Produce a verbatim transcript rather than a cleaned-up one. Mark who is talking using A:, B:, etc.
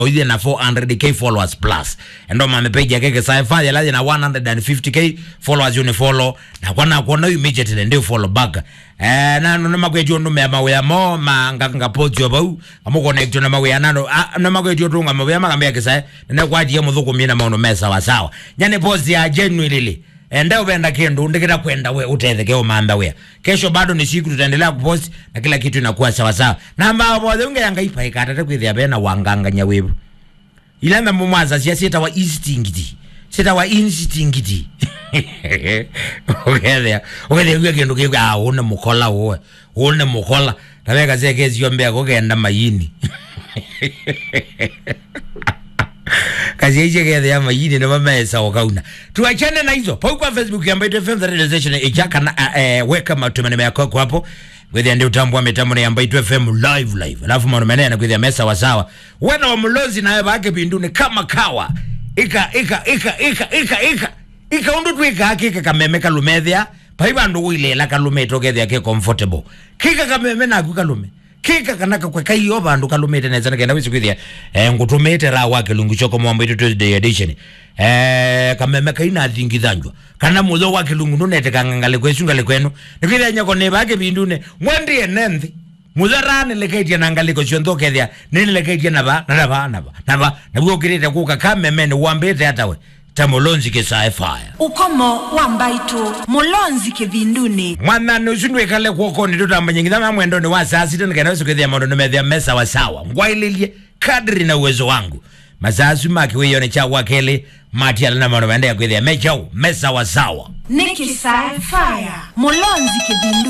A: oidhe na four hundred K followers plus endo mame page yake Kesaya Fire laje na one hundred fifty K followers uni follow na kwa na kuona immediately ndio follow back eh na no magwejo ndo me mawe mo manganga pojo bau amo connect na mawe nano na magwejo tunga mawe magambe yake Kesaya na kwa ajili muthuku mina maono mesa wa sawa nyane post ya genuinely enda ubenda kendo ndikira kwenda we utetheke umanda we kesho bado ni siku tutaendelea kupost na kila kitu inakuwa sawa sawa na mbao unge yanga ipa ikatata kwithia bena wanganganya webu ilanda mumwaza sia sita wa instinct sita wa instinct okethia okethia gwe kendo ke ah une mukola wowe une mukola tabeka zeke ziombe kugenda mayini kazi yake ya mayini na mamesa wakauna tuachane na hizo pa kwa Facebook ya Mbaito F M realization ejaka na eh, weka matumane yako hapo gwethia ndio utambua mitambo ya Mbaito F M live live alafu mwanamene na gwethia mesa wasawa wana wa mlozi na bake bindune kama kawa ika ika ika ika ika ika ika undu twika hakika kamemeka lumethia paiba ndo ile la kalume togethia ke comfortable kika kameme na kukalume kika kanaka kwa kai oba ndo kalumete na zana kenda wisikithia eh ngutumete ra wake lunguchoko mwambo itu Tuesday edition eh kameme kaina thingithanjwa kana mutho wake lungu nunete kangangale kwesungale kwenu nikithia nyako ne bake bindune mwandi enenthi mutharane lekaitia nangaliko ciontho kethia nini lekaitia naba naba naba naba nabuo kirete kuka kameme ni wambete hatawe ta Mulonzi Kesaya Fire
B: ukomo wa Mbaito Mulonzi Kevinduni
A: mwana nusundwe kale kuoko ni tutamba nyingi dhama mwendo ni wasasi tena kena wesu kethia mondo numethia mesa wa sawa ngwailelie kadri na uwezo wangu mazasu maki weyo ni cha wakele mati alina mondo mwende ya kethia mechau mesa wa sawa
B: ni Kesaya Fire Mulonzi Kevinduni.